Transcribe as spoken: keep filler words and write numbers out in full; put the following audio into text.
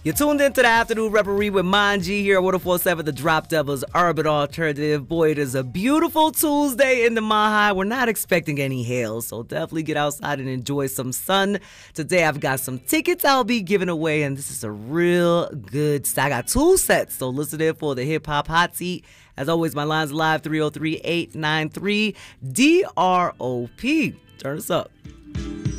You tuned into the Afternoon Referee with Manji here at one oh four point seven The Drop Devils Urban Alternative. Boy, it is a beautiful Tuesday in the Mile. We're not expecting any hail, so definitely get outside and enjoy some sun. Today I've got some tickets I'll be giving away, and this is a real good set. I got two sets, so listen in for the Hip Hop Hot Seat. As always, my line's live three oh three, eight nine three, D R O P. Turn us up.